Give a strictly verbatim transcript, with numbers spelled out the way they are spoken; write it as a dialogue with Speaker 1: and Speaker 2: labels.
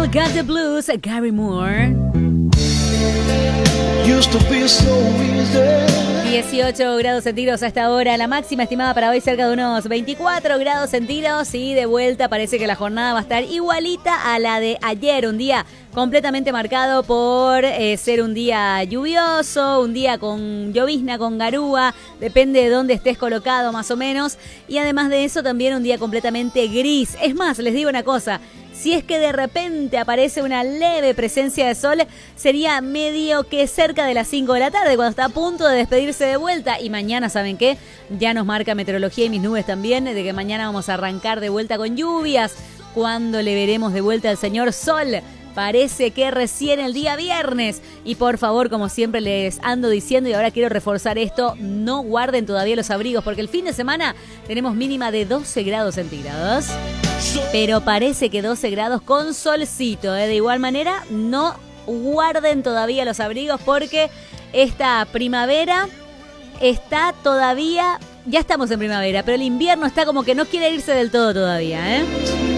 Speaker 1: Got the Blues, Gary Moore.
Speaker 2: Used to be so easy.
Speaker 1: dieciocho grados centígrados a esta hora, la máxima estimada para hoy cerca de unos veinticuatro grados centígrados y de vuelta parece que la jornada va a estar igualita a la de ayer, un día completamente marcado por eh, ser un día lluvioso, un día con llovizna, con garúa, depende de dónde estés colocado más o menos, y además de eso también un día completamente gris. Es más, les digo una cosa, si es que de repente aparece una leve presencia de sol, sería medio que cerca de las cinco de la tarde, cuando está a punto de despedirse de vuelta. Y mañana, ¿saben qué? Ya nos marca meteorología y mis nubes también, de que mañana vamos a arrancar de vuelta con lluvias. ¿Cuándo le veremos de vuelta al señor sol? Parece que recién el día viernes. Y por favor, como siempre les ando diciendo, y ahora quiero reforzar esto, no guarden todavía los abrigos, porque el fin de semana tenemos mínima de doce grados centígrados. Pero parece que doce grados con solcito, ¿eh? De igual manera, no guarden todavía los abrigos porque esta primavera está todavía... Ya estamos en primavera, pero el invierno está como que no quiere irse del todo todavía, ¿eh?